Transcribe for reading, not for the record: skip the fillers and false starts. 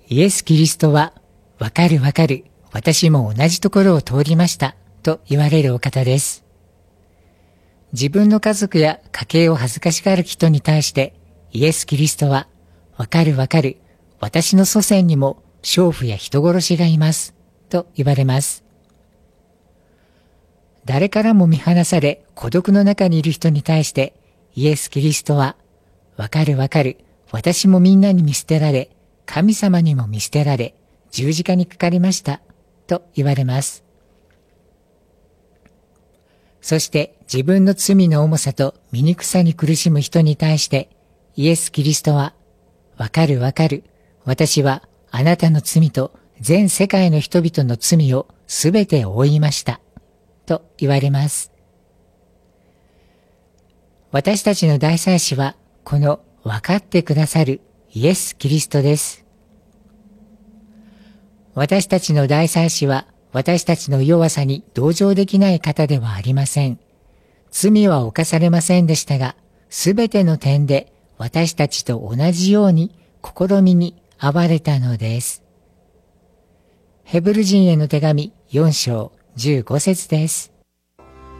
イエス・キリストは、わかるわかる、私も同じところを通りました、と言われるお方です。自分の家族や家計を恥ずかしがる人に対して、イエス・キリストは、わかるわかる、私の祖先にも娼婦や人殺しがいます、と言われます。誰からも見放され、孤独の中にいる人に対して、イエス・キリストは、わかるわかる、私もみんなに見捨てられ、神様にも見捨てられ、十字架にかかりました、と言われます。そして自分の罪の重さと醜さに苦しむ人に対して、イエス・キリストは、わかるわかる、私はあなたの罪と全世界の人々の罪をすべて負いました、と言われます。私たちの大祭司は、この分かってくださるイエス・キリストです。私たちの大祭司は、私たちの弱さに同情できない方ではありません。罪は犯されませんでしたが、すべての点で私たちと同じように試みに遭われたのです。ヘブル人への手紙4章15節です。